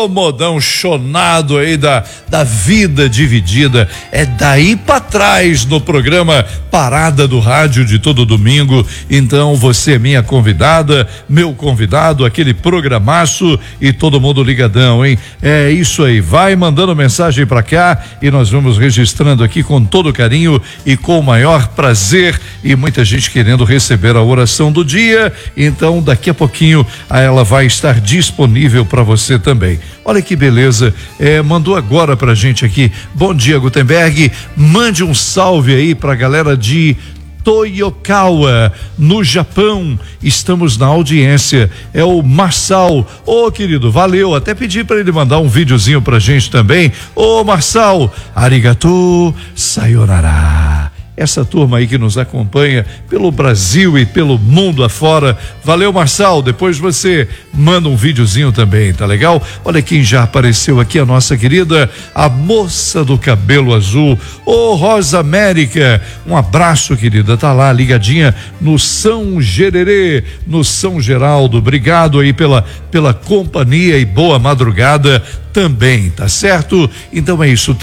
modão chonado aí da vida dividida. É daí pra trás no programa Parada do Rádio de todo domingo. Então você é minha convidada, meu convidado, aquele programaço e todo mundo ligadão, hein? É isso aí, vai mandando mensagem pra cá e nós vamos registrando aqui com todo carinho e com o maior prazer, e muita gente querendo receber a oração do dia. Então daqui a pouquinho ela vai estar disponível para você também. Olha que beleza, mandou agora pra gente aqui. Bom dia, Gutenberg, mande um salve aí pra galera de Toyokawa, no Japão. Estamos na audiência. É o Marçal. Ô, querido, valeu. Até pedi para ele mandar um videozinho pra gente também. Ô, Marçal, arigatou, sayonara. Essa turma aí que nos acompanha pelo Brasil e pelo mundo afora. Valeu, Marçal. Depois você manda um videozinho também, tá legal? Olha quem já apareceu aqui, a nossa querida, a moça do cabelo azul. Ô, Rosa América, um abraço, querida. Tá lá ligadinha no São Gererê, no São Geraldo. Obrigado aí pela companhia e boa madrugada também, tá certo? Então é isso,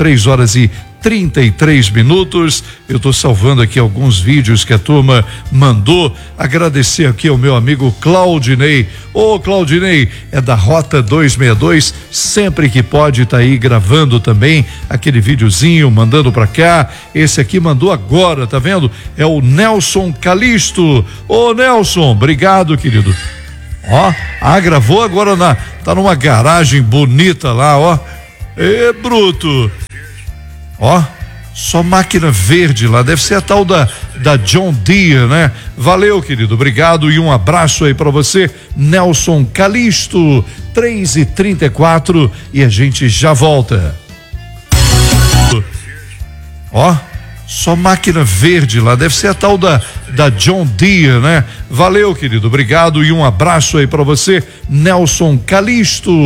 3h33. Eu tô salvando aqui alguns vídeos que a turma mandou. Agradecer aqui ao meu amigo Claudinei. Ô, Claudinei, é da Rota 262, sempre que pode tá aí gravando também aquele videozinho, mandando pra cá. Esse aqui mandou agora, tá vendo? É o Nelson Calisto. Ô, Nelson, obrigado, querido. Ó, gravou agora tá numa garagem bonita lá, ó. Ê, bruto. Ó, só máquina verde lá, deve ser a tal da John Deere, né? Valeu, querido, obrigado e um abraço aí pra você, Nelson Calisto. 3h34 e a gente já volta. Ó, só máquina verde lá, deve ser a tal da John Deere, né? Valeu, querido, obrigado e um abraço aí pra você, Nelson Calisto.